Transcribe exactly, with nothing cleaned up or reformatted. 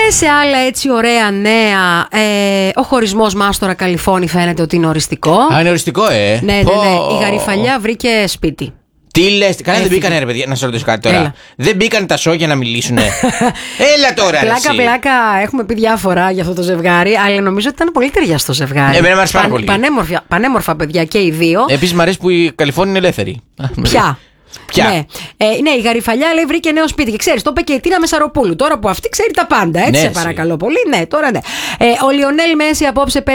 Και σε άλλα έτσι ωραία νέα, ε, ο χωρισμός Μάστορα Καλιφώνη φαίνεται ότι είναι οριστικό. Α, είναι οριστικό, ε. Ναι, ναι, ναι. Η Γαριφαλιά βρήκε σπίτι. Τι λες, καλά δεν μπήκανε ρε παιδιά, να σε ρωτήσω κάτι τώρα. Έλα. Δεν μπήκαν τα σο για να μιλήσουνε. Έλα τώρα, ρε. Πλάκα, πλάκα, έχουμε πει διάφορα για αυτό το ζευγάρι, αλλά νομίζω ότι ήταν πολύ ταιριαστό ζευγάρι. Εμένα μου άρεσε πάρα πολύ. Πανέμορφα, πανέμορφα παιδιά και οι δύο. Επίσης μου αρέσει που η Καλιφώνη είναι ελεύθερη. Ποια? Ποια? Ναι. Ε, ναι, η Γαριφαλιά λέει βρήκε νέο σπίτι. Και ξέρεις, το είπε και η Τίνα Μεσαροπούλου. Τώρα που αυτή ξέρει τα πάντα, έτσι, Ναι, σε παρακαλώ πολύ. Ναι, τώρα ναι. Ε, ο Λιονέλ Μέση απόψε